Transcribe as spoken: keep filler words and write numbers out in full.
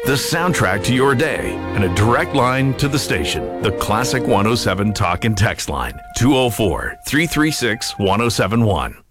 the soundtrack to your day, and a direct line to the station. The Classic one oh seven Talk and Text Line, two oh four, three three six, one oh seven one.